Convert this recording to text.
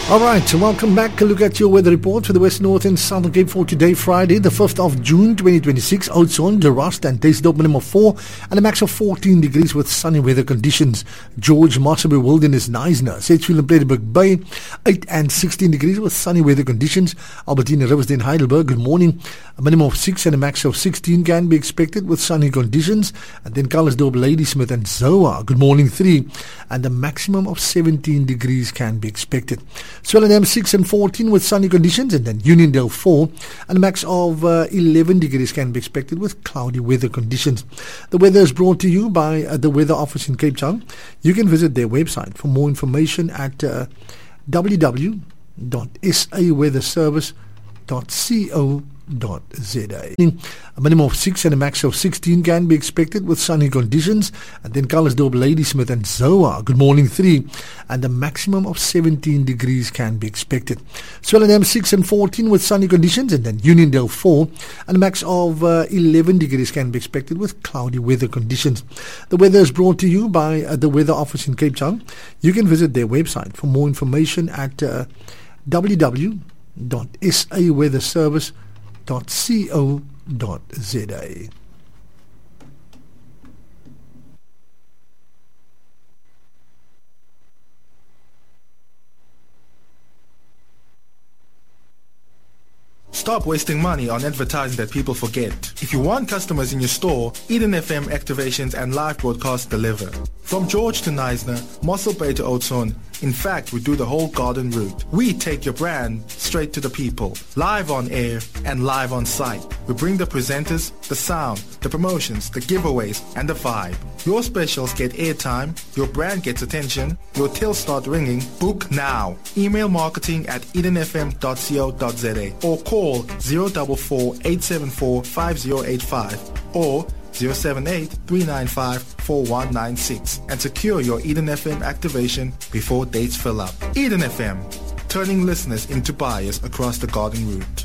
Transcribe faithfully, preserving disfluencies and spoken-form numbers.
All right, so welcome back. A look at your weather report for the West, North and Southern Cape for today, Friday, the fifth of June, twenty twenty-six. Oudtshoorn, De Rust and Taysdorp minimum of four and a max of fourteen degrees with sunny weather conditions. George, Mossabay, Wilderness, Knysna, Sedgefield and Plettenberg Bay, eight and sixteen degrees with sunny weather conditions. Albertina, Riversdale, Heidelberg, good morning. A minimum of six and a max of sixteen can be expected with sunny conditions. And then Carlersdorp, Ladysmith and Zoa, good morning, three and a maximum of seventeen degrees can be expected. Swellendam six and fourteen with sunny conditions, and then Uniondale four and a max of uh, eleven degrees can be expected with cloudy weather conditions. The weather is brought to you by uh, the Weather Office in Cape Town. You can visit their website for more information at uh, w w w dot s a weather service dot co dot z a. A minimum of six and a max of sixteen can be expected with sunny conditions. And then Carlersdorp, Ladysmith and Zoa, good morning, three and a maximum of seventeen degrees can be expected. Swellendam six and fourteen with sunny conditions, and then Uniondale four and a max of uh, eleven degrees can be expected with cloudy weather conditions. The weather is brought to you by uh, the Weather Office in Cape Town. You can visit their website for more information at uh, w w w dot s a weather service dot co dot z a. Stop wasting money on advertising that people forget. If you want customers in your store, Eden F M activations and live broadcasts deliver. From George to Knysna, Mossel Bay to Oudtshoorn, in fact, we do the whole garden route. We take your brand straight to the people, live on air and live on site. We bring the presenters, the sound, the promotions, the giveaways, and the vibe. Your specials get airtime, your brand gets attention, your tills start ringing. Book now. Email marketing at eden f m dot co dot z a or call zero four four, eight seven four, five zero eight five or zero seven eight, three nine five, four one nine six and secure your Eden F M activation before dates fill up. Eden F M, turning listeners into buyers across the garden route.